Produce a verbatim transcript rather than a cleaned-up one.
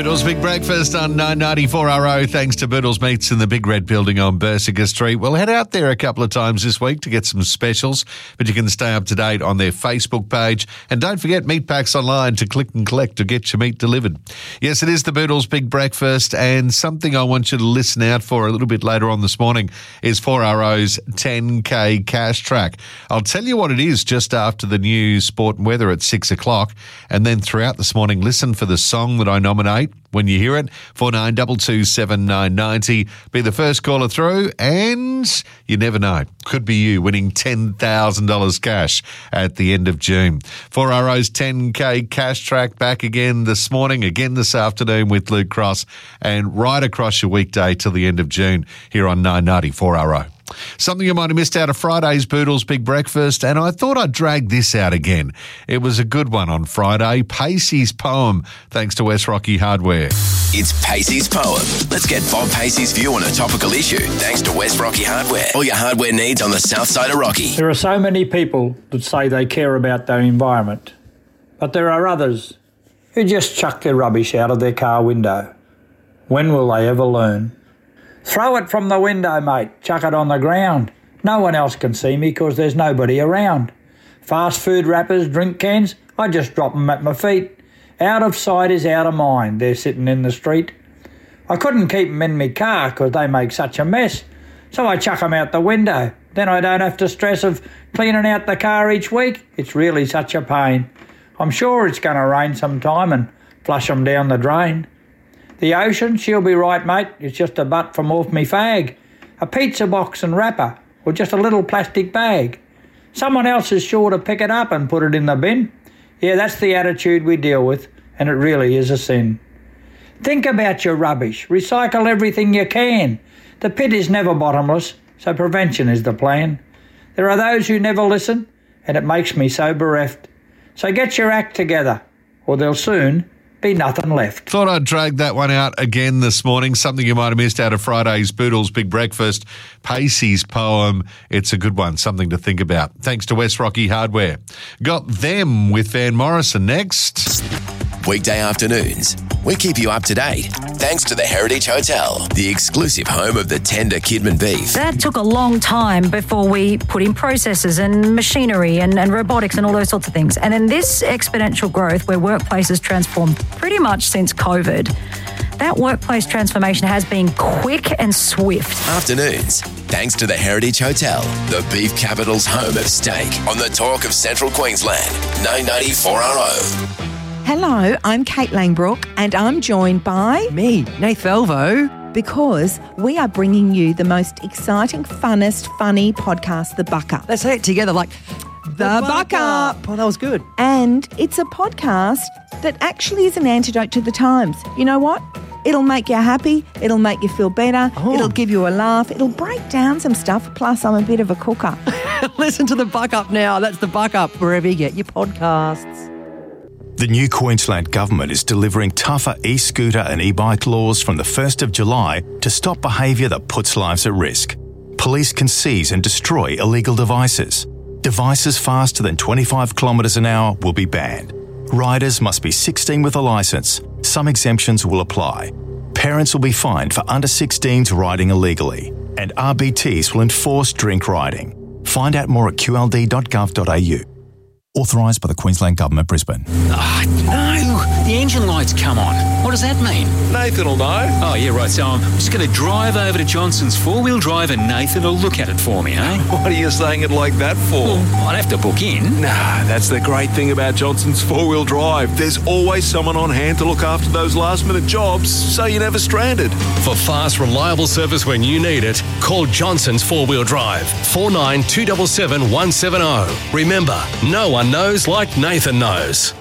Boodles Big Breakfast on nine ninety-four R O. Thanks to Boodles Meats in the Big Red Building on Bersica Street. We'll head out there a couple of times this week to get some specials, but you can stay up to date on their Facebook page. And don't forget meat packs online to click and collect to get your meat delivered. Yes, it is the Boodles Big Breakfast, and something I want you to listen out for a little bit later on this morning is four R O's ten K Cash Track. I'll tell you what it is just after the news, sport and weather at six o'clock, and then throughout this morning, listen for the song that I nominate. When you hear it, four nine two two seven nine nine zero. Be the first caller through, and you never know. Could be you winning ten thousand dollars cash at the end of June. four R O's ten K Cash Track back again this morning, again this afternoon with Luke Cross, and right across your weekday till the end of June here on nine ninety-four R O. Something you might have missed out of Friday's Boodles Big Breakfast, and I thought I'd drag this out again. It was a good one on Friday. Pacey's poem, thanks to West Rocky Hardware. It's Pacey's poem. Let's get Bob Pacey's view on a topical issue, thanks to West Rocky Hardware. All your hardware needs on the south side of Rocky. There are so many people that say they care about their environment, but there are others who just chuck their rubbish out of their car window. When will they ever learn? Throw it from the window, mate. Chuck it on the ground. No one else can see me because there's nobody around. Fast food wrappers, drink cans, I just drop them at my feet. Out of sight is out of mind. They're sitting in the street. I couldn't keep them in my car because they make such a mess. So I chuck them out the window. Then I don't have to stress of cleaning out the car each week. It's really such a pain. I'm sure it's going to rain sometime and flush them down the drain. The ocean, she'll be right, mate. It's just a butt from off me fag. A pizza box and wrapper, or just a little plastic bag. Someone else is sure to pick it up and put it in the bin. Yeah, that's the attitude we deal with, and it really is a sin. Think about your rubbish. Recycle everything you can. The pit is never bottomless, so prevention is the plan. There are those who never listen, and it makes me so bereft. So get your act together, or there'll soon be nothing left. Thought I'd drag that one out again this morning. Something you might have missed out of Friday's Boodles Big Breakfast. Pacey's poem. It's a good one. Something to think about. Thanks to West Rocky Hardware. Got Them with Van Morrison next. Weekday afternoons, we keep you up to date. Thanks to the Heritage Hotel, the exclusive home of the tender Kidman beef. That took a long time before we put in processes and machinery and, and robotics and all those sorts of things. And then this exponential growth where workplaces transformed pretty much since COVID, that workplace transformation has been quick and swift. Afternoons, thanks to the Heritage Hotel, the beef capital's home of steak, on the talk of Central Queensland, nine ninety-four R O. Hello, I'm Kate Langbrook, and I'm joined by... Me, Nath Velvo. Because we are bringing you the most exciting, funnest, funny podcast, The Buck Up. Let's say it together like... The, the Buck Up. Up. Oh, that was good. And it's a podcast that actually is an antidote to the times. You know what? It'll make you happy. It'll make you feel better. Oh. It'll give you a laugh. It'll break down some stuff. Plus, I'm a bit of a cooker. Listen to The Buck Up now. That's The Buck Up, wherever you get your podcasts. The new Queensland Government is delivering tougher e-scooter and e-bike laws from the first of July to stop behaviour that puts lives at risk. Police can seize and destroy illegal devices. Devices faster than twenty-five kilometres an hour will be banned. Riders must be sixteen with a licence. Some exemptions will apply. Parents will be fined for under sixteens riding illegally. And R B Ts will enforce drink riding. Find out more at q l d dot gov dot a u. Authorised by the Queensland Government, Brisbane. Ah, oh, no. The engine light's come on. What does that mean? Nathan will know. Oh, yeah, right. So I'm just going to drive over to Johnson's four-wheel drive and Nathan will look at it for me, eh? What are you saying it like that for? Well, I'd have to book in. Nah, that's the great thing about Johnson's four-wheel drive. There's always someone on hand to look after those last-minute jobs, so you're never stranded. For fast, reliable service when you need it, call Johnson's four-wheel drive, four nine two seven seven one seven zero. Remember, no one knows like Nathan knows.